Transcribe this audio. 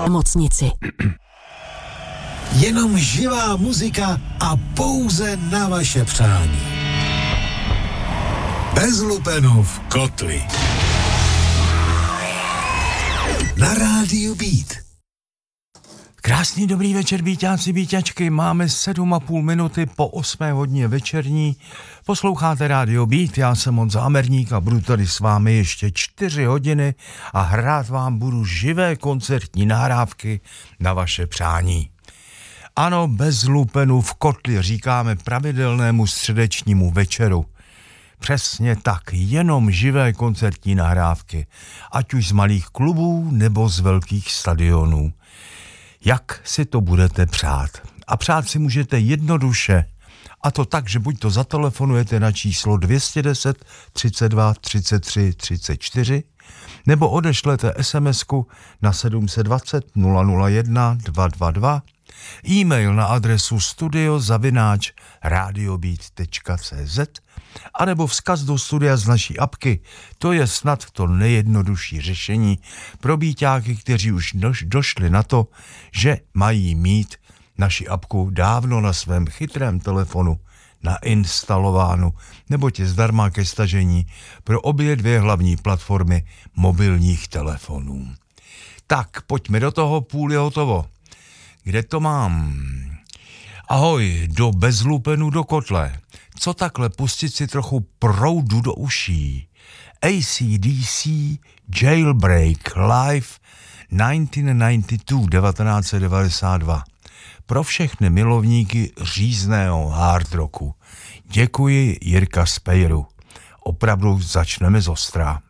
nemocnici. Jenom živá muzika a pouze na vaše přání. Bez lupenů kotli. Na rádiu Beat. Krásný dobrý večer, Bíťáci, Bíťačky. Máme 7,5 minuty po 8 hodině večerní. Posloucháte rádio Beat, já jsem Honza Amerník a budu tady s vámi ještě 4 hodiny a hrát vám budu živé koncertní nahrávky na vaše přání. Ano, bez lupenů v kotli říkáme pravidelnému středečnímu večeru. Přesně tak, jenom živé koncertní nahrávky, ať už z malých klubů nebo z velkých stadionů. Jak si to budete přát? A přát si můžete jednoduše, a to tak, že buď to zatelefonujete na číslo 210 32 33 34, nebo odešlete SMS-ku na 720 001 222, e-mail na adresu studio@radiobeat.cz anebo vzkaz do studia z naší apky. To je snad to nejjednodušší řešení pro Bíťáky, kteří už došli na to, že mají mít naši apku dávno na svém chytrém telefonu nainstalovánu, neboť je zdarma ke stažení pro obě dvě hlavní platformy mobilních telefonů. Tak, pojďme do toho, půl je hotovo. Kde to mám? Ahoj, do bezlupenu do kotle. Co takhle pustit si trochu proudu do uší? AC/DC Jailbreak Live 1992. Pro všechny milovníky řízného hard rocku. Děkuji, Jirka z Pejru. Opravdu začneme zostra.